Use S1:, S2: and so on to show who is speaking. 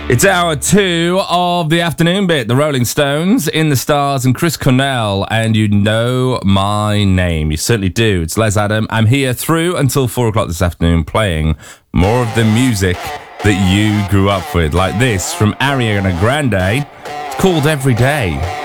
S1: It's hour 2 of the afternoon bit. The Rolling Stones, In the Stars, and Chris Cornell. And you know my name. You certainly do. It's Les Adam. I'm here through until 4 o'clock this afternoon playing more of the music that you grew up with. Like this from Ariana Grande. It's called Every Day.